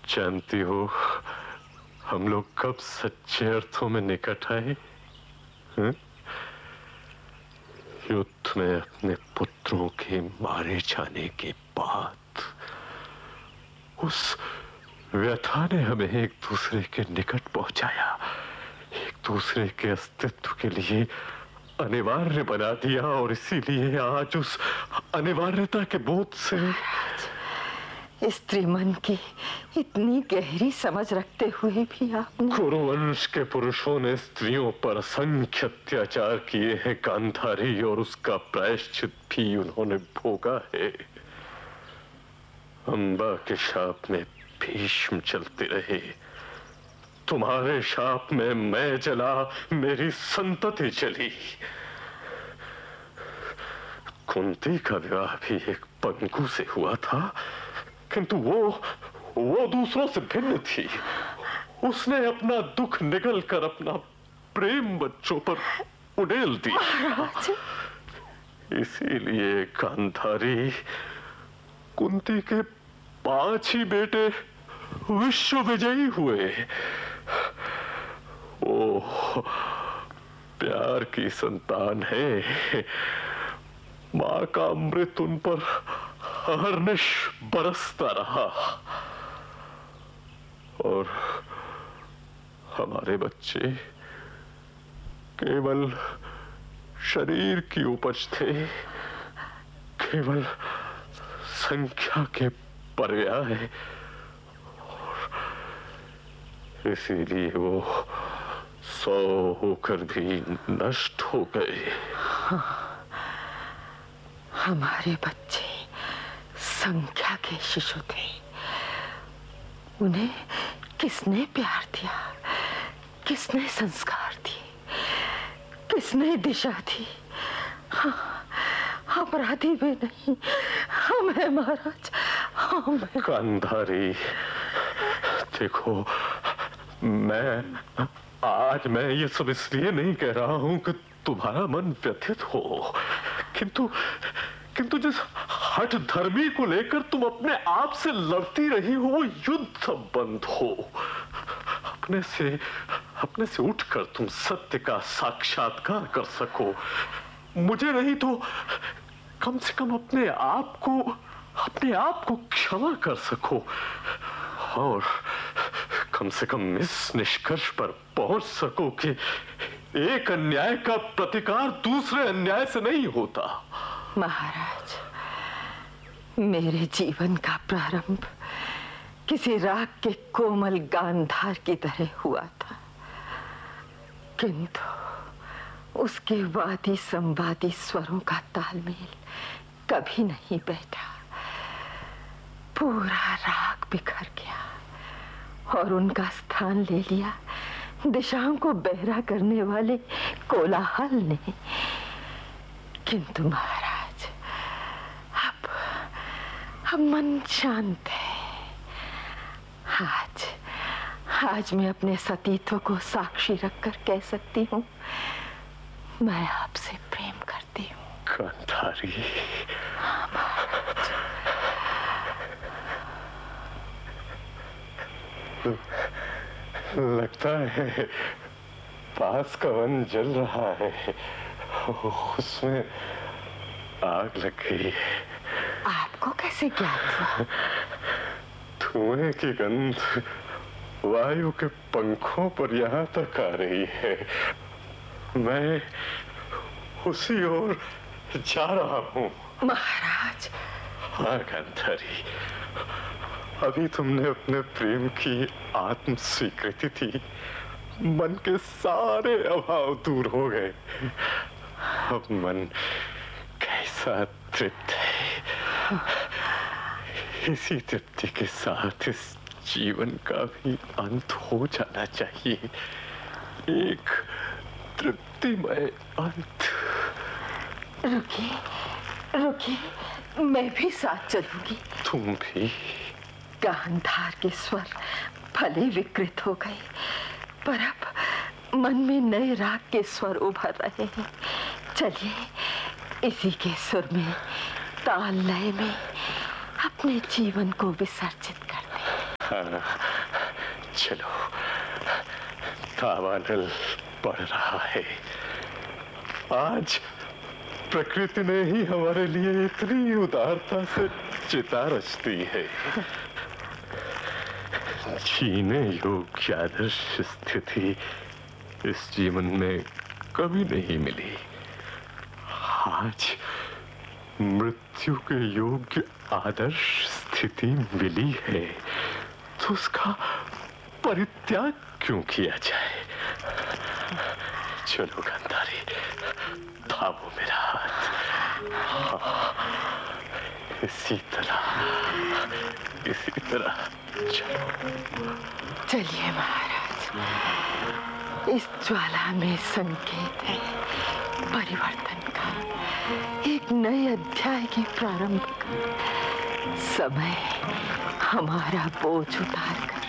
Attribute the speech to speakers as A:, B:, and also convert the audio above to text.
A: जानती हो हम लोग कब सच्चे अर्थों में निकट आए? युद्ध में अपने पुत्रों के मारे जाने के बाद उस व्यथा ने हमें एक दूसरे के निकट पहुंचाया, एक दूसरे के अस्तित्व के लिए अनिवार्य बना दिया। और इसीलिए आज उस अनिवार्यता के बोध से
B: स्त्री मन की इतनी गहरी समझ रखते हुए भी आपने
A: कुरुवंश के पुरुषों ने स्त्रियों पर असंख्य अत्याचार किए हैं गांधारी, और उसका प्रायश्चित भी उन्होंने भोगा है। अंबा के शाप में भीष्म चलते रहे, तुम्हारे शाप में मैं जला, मेरी संतति चली। कुंती का विवाह भी एक पंकु से हुआ था, किंतु वो दूसरों से भिन्न थी। उसने अपना दुख निगल कर अपना प्रेम बच्चों पर उड़ेल दिया। इसीलिए गांधारी, कुंती के 5 ही बेटे विश्व विजयी हुए। ओह, प्यार की संतान है, मां का अमृत उन पर अहर्निश बरसता रहा, और हमारे बच्चे केवल शरीर की उपज थे, केवल संख्या के पर्याय, और इसीलिए वो 100 होकर भी नष्ट हो गए।
B: हमारे बच्चे संख्या के शिशु थे, उन्हें किसने प्यार दिया, किसने संस्कार दिए, किसने दिशा दी? अपराधी भी नहीं हम हैं महाराज, हम हैं।
A: गांधारी, देखो, आज मैं ये सब इसलिए नहीं कह रहा हूं कि तुम्हारा मन व्यथित हो, किंतु जिस हठ धर्मी को लेकर तुम अपने आप से लड़ती रही हो, वो युद्ध बंद हो। अपने से उठकर तुम सत्य का साक्षात्कार कर सको। मुझे नहीं तो कम से कम अपने आप को क्षमा कर सको, और कम से कम इस निष्कर्ष पर पहुंच सको कि एक अन्याय का प्रतिकार दूसरे अन्याय से नहीं होता।
B: महाराज, मेरे जीवन का प्रारंभ किसी राग के कोमल गांधार की तरह हुआ था, किंतु उसके वादी संवादी स्वरों का तालमेल कभी नहीं बैठा। पूरा राग बिखर गया और उनका स्थान ले लिया दिशाओं को बहरा करने वाले कोलाहल ने। किंतु महाराज, अब मन शांत है। आज मैं अपने सतीत्व को साक्षी रखकर कह सकती हूँ, मैं आपसे प्रेम करती हूँ।
A: गांधारी, लगता है पास का वन जल रहा है, उसमें आग लग गई है।
B: आपको कैसे ज्ञात हुआ?
A: धुएं की गंध वायु के पंखों पर यहाँ तक आ रही है। मैं उसी ओर जा रहा हूँ।
B: महाराज।
A: हाँ गांधारी, अभी तुमने अपने प्रेम की आत्म स्वीकृति थी, मन के सारे अभाव दूर हो गए। अब मन कैसा तृप्त है। इसी तृप्ति के साथ इस जीवन का भी अंत हो जाना चाहिए, एक तृप्तिमय अंत।
B: रुकिए, मैं भी साथ चलूंगी।
A: तुम भी?
B: गांधार के स्वर भले विकृत हो गए, पर अब मन में नए राग के स्वर उभर रहे हैं। चलिए इसी के सुर में, ताल लय में अपने जीवन को विसर्जित कर दें।
A: हाँ, चलो, दावानल बढ़ रहा है। आज प्रकृति ने ही हमारे लिए इतनी उदारता से चिता रच दी है। जीने योग्य आदर्श स्थिति इस जीवन में कभी नहीं मिली। आज मृत्यु के योग्य आदर्श स्थिति मिली है, तो उसका परित्याग क्यों किया जाए? चलो गांधारी, थामो मेरा हाथ। हाँ, इसी तरह चलो।
B: चलिए महाराज, इस ज्वाला में संकेत है परिवर्तन का, एक नए अध्याय के प्रारंभ का। समय हमारा बोझ उतार कर